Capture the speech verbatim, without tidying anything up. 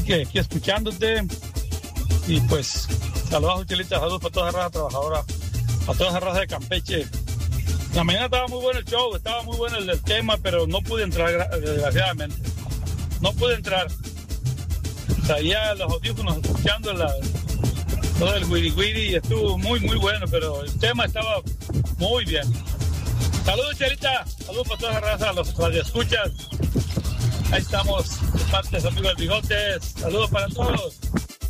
que aquí escuchándote. Y pues, saludos, Chelita, saludos para toda esa raza trabajadora, para toda esa raza de Campeche. La mañana estaba muy bueno el show, estaba muy bueno el, el tema, pero no pude entrar, desgraciadamente. No pude entrar. Traía los audífonos escuchando la, todo el wiri wiri y estuvo muy, muy bueno, pero el tema estaba muy bien. Saludos, Chelita, saludos para toda esa raza, los radioescuchas. Ahí estamos, de parte de amigos Bigotes. Saludos para todos.